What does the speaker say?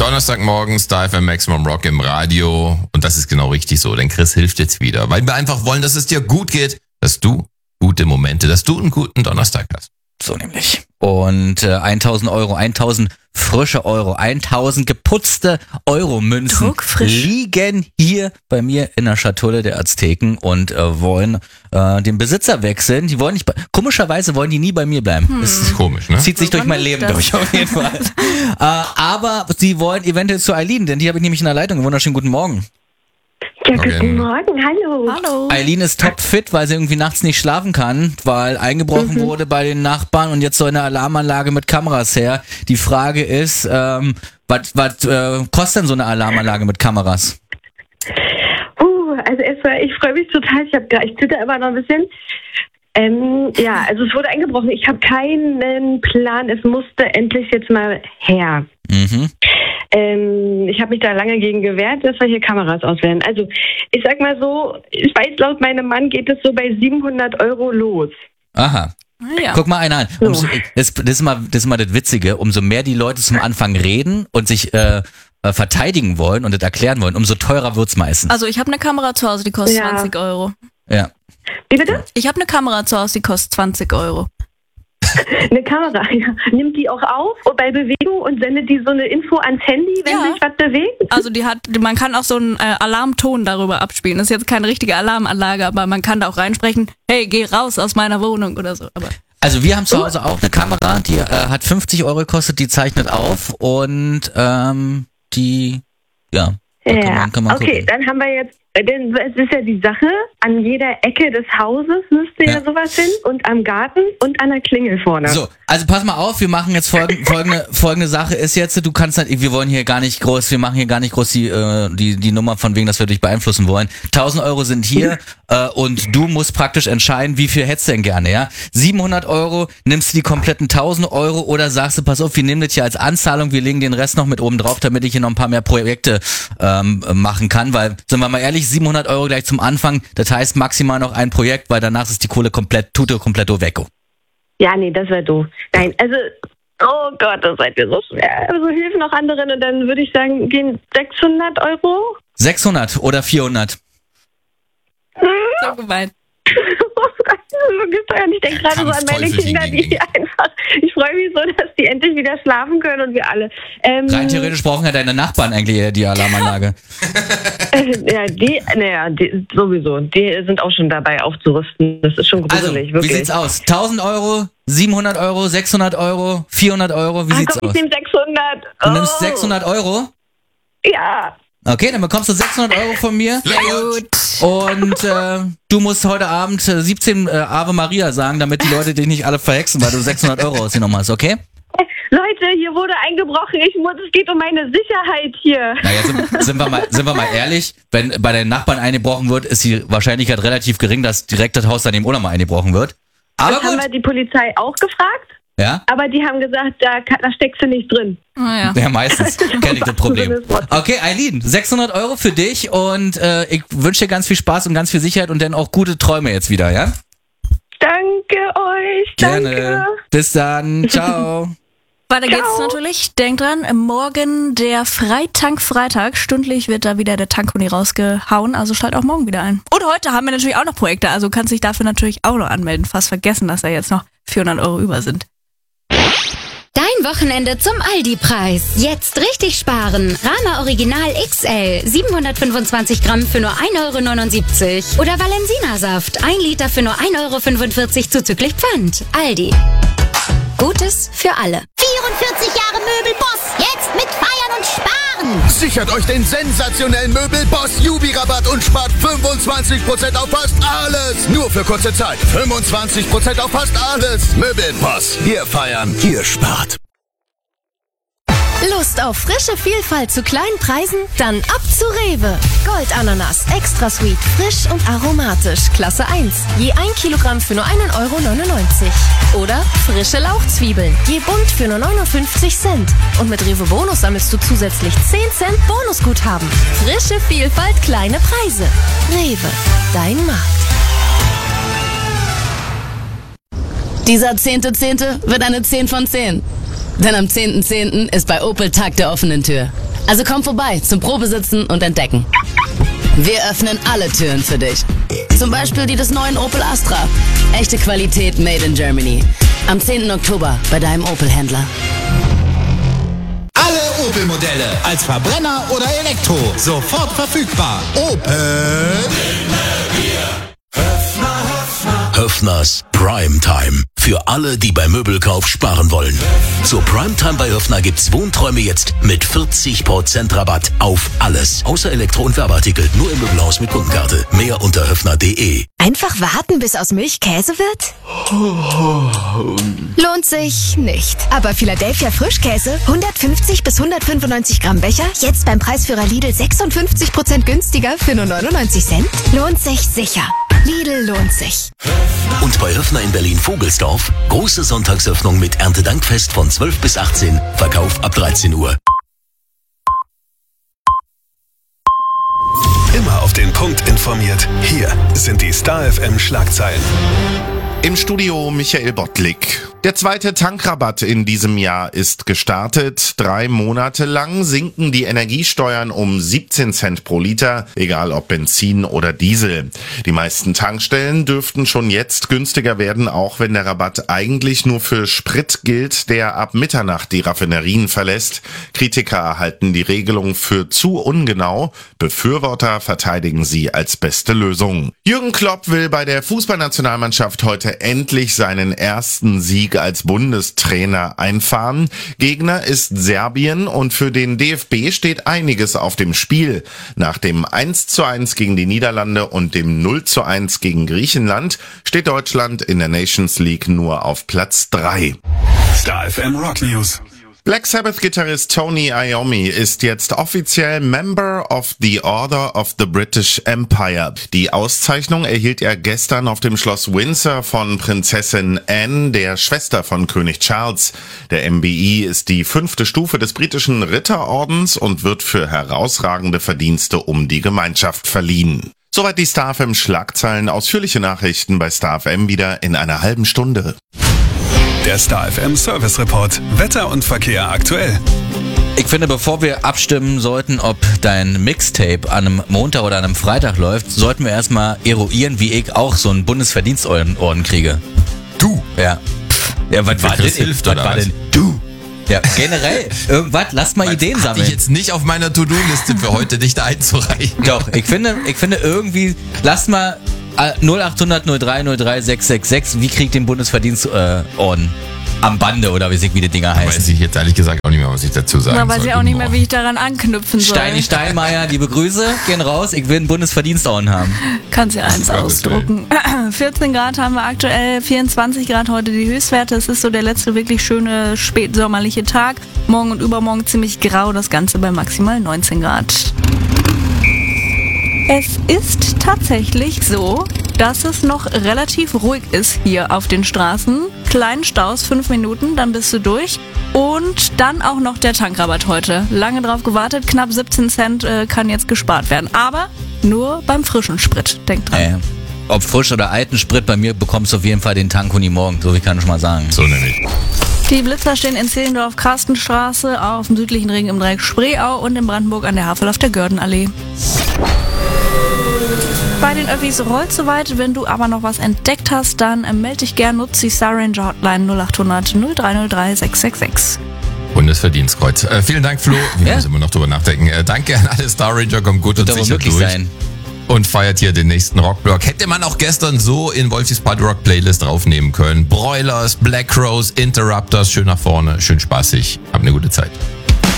Donnerstagmorgen, Star FM Maximum Rock im Radio. Und das ist genau richtig so, denn Chris hilft jetzt wieder. Weil wir einfach wollen, dass es dir gut geht, dass du gute Momente, dass du einen guten Donnerstag hast. So nämlich. Und 1.000 Euro, 1.000 frische Euro, 1.000 geputzte Euro-Münzen liegen hier bei mir in der Schatulle der Azteken und wollen den Besitzer wechseln. Die wollen nicht, komischerweise wollen die nie bei mir bleiben. Das ist komisch, ne? Zieht sich durch mein Leben durch, auf jeden Fall. Aber sie wollen eventuell zu Eileen, denn die habe ich nämlich in der Leitung. Wunderschönen guten Morgen. Ja, guten Morgen, hallo. Hallo. Eileen ist topfit, weil sie irgendwie nachts nicht schlafen kann, weil eingebrochen wurde bei den Nachbarn und jetzt soll eine Alarmanlage mit Kameras her. Die Frage ist, was kostet denn so eine Alarmanlage mit Kameras? Also erstmal, ich freue mich total. Ich zitter immer noch ein bisschen. Also es wurde eingebrochen. Ich habe keinen Plan. Es musste endlich jetzt mal her. Ich habe mich da lange gegen gewehrt, dass wir hier Kameras auswählen. Also ich sag mal so, ich weiß, laut meinem Mann geht es so bei 700 Euro los. Aha. Ja. Guck mal einer an. Das ist mal das Witzige. Umso mehr die Leute zum Anfang reden und sich verteidigen wollen und das erklären wollen, umso teurer wird's meistens. Also ich habe eine Kamera zu Hause, die kostet 20 Euro. Ja. Wie bitte? Ich habe eine Kamera zu Hause, die kostet 20 Euro. Eine Kamera, ja. Nimmt die auch auf bei Bewegung und sendet die so eine Info ans Handy, wenn sich was bewegt? Also man kann auch so einen Alarmton darüber abspielen. Das ist jetzt keine richtige Alarmanlage, aber man kann da auch reinsprechen, hey, geh raus aus meiner Wohnung oder so. Aber also wir haben zu Hause auch eine Kamera, die hat 50 Euro gekostet, die zeichnet auf und die, ja. Kann man okay, gucken. dann haben wir jetzt, denn es ist ja die Sache, an jeder Ecke des Hauses müsste ja sowas hin und am Garten und an der Klingel vorne. So, also pass mal auf, wir machen jetzt folgende Sache ist jetzt, du kannst halt, wir machen hier gar nicht groß die Nummer von wegen, dass wir dich beeinflussen wollen. 1.000 Euro sind hier und du musst praktisch entscheiden, wie viel hättest du denn gerne, ja? 700 Euro, nimmst du die kompletten 1.000 Euro oder sagst du, pass auf, wir nehmen das hier als Anzahlung, wir legen den Rest noch mit oben drauf, damit ich hier noch ein paar mehr Projekte machen kann, weil, sind wir mal ehrlich, 700 Euro gleich zum Anfang, das heißt maximal noch ein Projekt, weil danach ist die Kohle komplett weg. Ja, nee, das wäre doof. Nein, also, oh Gott, das seid ihr so schwer. Also hilf noch anderen und dann würde ich sagen, gehen 600 Euro? 600 oder 400? so gemeint. Ich denke gerade so an meine Kinder, die einfach, ich freue mich so, dass die endlich wieder schlafen können und wir alle. Rein theoretisch brauchen ja deine Nachbarn eigentlich die Alarmanlage. Die sowieso. Die sind auch schon dabei aufzurüsten. Das ist schon gruselig, wirklich. Wie sieht's aus? 1.000 Euro, 700 Euro, 600 Euro, 400 Euro, wie sieht's aus? Ich nehme 600. Du nimmst 600 Euro? Ja. Okay, dann bekommst du 600 Euro von mir. Sehr gut. Und du musst heute Abend 17 Ave Maria sagen, damit die Leute dich nicht alle verhexen, weil du 600 Euro ausgenommen hast, okay? Leute, hier wurde eingebrochen. Es geht um meine Sicherheit hier. Naja, sind wir mal ehrlich, wenn bei deinen Nachbarn eingebrochen wird, ist die Wahrscheinlichkeit relativ gering, dass direkt das Haus daneben auch nochmal eingebrochen wird. Aber das haben wir die Polizei auch gefragt. Ja? Aber die haben gesagt, da steckst du nicht drin. Ja, meistens. Kenne ich das Problem. Okay, Eileen, 600 Euro für dich und ich wünsche dir ganz viel Spaß und ganz viel Sicherheit und dann auch gute Träume jetzt wieder, ja? Danke euch. Gerne. Danke. Bis dann. Ciao. Weiter geht's natürlich. Denkt dran, morgen der Freitag. Stündlich wird da wieder der Tankuni rausgehauen, also schalt auch morgen wieder ein. Und heute haben wir natürlich auch noch Projekte, also kannst dich dafür natürlich auch noch anmelden. Fast vergessen, dass da jetzt noch 400 Euro über sind. Dein Wochenende zum Aldi-Preis. Jetzt richtig sparen. Rama Original XL 725 Gramm für nur 1,79 € oder Valensina-Saft 1 Liter für nur 1,45 € zuzüglich Pfand. Aldi. Gutes für alle. 44 Jahre Möbelboss. Jetzt mit Feiern und Sparen. Sichert euch den sensationellen Möbelboss Jubi-Rabatt und spart 25% auf fast alles. Nur für kurze Zeit. 25% auf fast alles. Möbelboss. Wir feiern, ihr spart. Lust auf frische Vielfalt zu kleinen Preisen? Dann ab zu Rewe. Goldananas, extra sweet, frisch und aromatisch, Klasse 1. Je 1 Kilogramm für nur 1,99 € Oder frische Lauchzwiebeln, je bunt für nur 59 Cent. Und mit Rewe Bonus sammelst du zusätzlich 10 Cent Bonusguthaben. Frische Vielfalt, kleine Preise. Rewe, dein Markt. Dieser 10.10. wird eine 10 von 10. Denn am 10.10. ist bei Opel Tag der offenen Tür. Also komm vorbei zum Probesitzen und Entdecken. Wir öffnen alle Türen für dich. Zum Beispiel die des neuen Opel Astra. Echte Qualität made in Germany. Am 10. Oktober bei deinem Opel-Händler. Alle Opel-Modelle als Verbrenner oder Elektro. Sofort verfügbar. Opel. Höffners Primetime. Für alle, die beim Möbelkauf sparen wollen. Zur Primetime bei Höffner gibt's Wohnträume jetzt mit 40% Rabatt auf alles. Außer Elektro- und Werbeartikel. Nur im Möbelhaus mit Kundenkarte. Mehr unter höffner.de. Einfach warten, bis aus Milch Käse wird? Lohnt sich nicht. Aber Philadelphia Frischkäse, 150 bis 195 Gramm Becher, jetzt beim Preisführer Lidl 56% günstiger für nur 99 Cent? Lohnt sich sicher. Lidl lohnt sich. Und bei Höffner in Berlin-Vogelsdorf, große Sonntagsöffnung mit Erntedankfest von 12 bis 18, Verkauf ab 13 Uhr. Immer auf den Punkt informiert. Hier sind die Star FM Schlagzeilen. Im Studio Michael Bottlik. Der zweite Tankrabatt in diesem Jahr ist gestartet. 3 Monate lang sinken die Energiesteuern um 17 Cent pro Liter, egal ob Benzin oder Diesel. Die meisten Tankstellen dürften schon jetzt günstiger werden, auch wenn der Rabatt eigentlich nur für Sprit gilt, der ab Mitternacht die Raffinerien verlässt. Kritiker halten die Regelung für zu ungenau. Befürworter verteidigen sie als beste Lösung. Jürgen Klopp will bei der Fußballnationalmannschaft heute endlich seinen ersten Sieg als Bundestrainer einfahren. Gegner ist Serbien und für den DFB steht einiges auf dem Spiel. Nach dem 1:1 gegen die Niederlande und dem 0:1 gegen Griechenland steht Deutschland in der Nations League nur auf Platz 3. Star FM Rock News. Black Sabbath-Gitarrist Tony Iommi ist jetzt offiziell Member of the Order of the British Empire. Die Auszeichnung erhielt er gestern auf dem Schloss Windsor von Prinzessin Anne, der Schwester von König Charles. Der MBE ist die 5. Stufe des britischen Ritterordens und wird für herausragende Verdienste um die Gemeinschaft verliehen. Soweit die Star FM Schlagzeilen. Ausführliche Nachrichten bei Star FM wieder in einer halben Stunde. Der Star FM Service Report. Wetter und Verkehr aktuell. Ich finde, bevor wir abstimmen sollten, ob dein Mixtape an einem Montag oder an einem Freitag läuft, sollten wir erstmal eruieren, wie ich auch so einen Bundesverdienstorden kriege. Du? Ja. Ja, was war denn? Hilft, was oder war was? denn? Du? Ja, generell, irgendwas, lass mal Ideen sammeln. Hatte ich jetzt nicht auf meiner To-Do-Liste für heute, dich da einzureichen. Doch, ich finde irgendwie, lass mal 0800 03 03 666, wie kriegt den Bundesverdienstorden? Am Bande oder wie die Dinger heißen. Weiß ich jetzt ehrlich gesagt auch nicht mehr, was ich dazu sagen soll. Da weiß ich auch nicht mehr, wie ich daran anknüpfen soll. Steini Steinmeier, liebe Grüße, gehen raus. Ich will einen Bundesverdienstorden haben. Kannst ja eins ausdrucken. 14 Grad haben wir aktuell, 24 Grad heute die Höchstwerte. Es ist so der letzte wirklich schöne spätsommerliche Tag. Morgen und übermorgen ziemlich grau, das Ganze bei maximal 19 Grad. Es ist tatsächlich so, dass es noch relativ ruhig ist hier auf den Straßen. Kleinen Staus, 5 Minuten, dann bist du durch. Und dann auch noch der Tankrabatt heute. Lange drauf gewartet, knapp 17 Cent kann jetzt gespart werden. Aber nur beim frischen Sprit, denk dran. Ob frisch oder alten Sprit, bei mir bekommst du auf jeden Fall den Tankuni morgen, so wie kann ich mal sagen. So nämlich. Die Blitzer stehen in Zehlendorf, Karstenstraße, auf dem südlichen Ring im Dreieck Spreeau und in Brandenburg an der Havel auf der Gördenallee. Bei den Öffis rollt soweit. Wenn du aber noch was entdeckt hast, dann melde dich gern, nutze die Star Ranger Hotline 0800 0303 666. Bundesverdienstkreuz. Vielen Dank, Flo. Wir müssen immer noch drüber nachdenken. Danke an alle Star Ranger, kommt gut und sicher durch. Sein. Und feiert hier den nächsten Rockblock. Hätte man auch gestern so in Wolfis Party Rock Playlist draufnehmen können. Broilers, Black Rose, Interrupters, schön nach vorne, schön spaßig. Habt eine gute Zeit.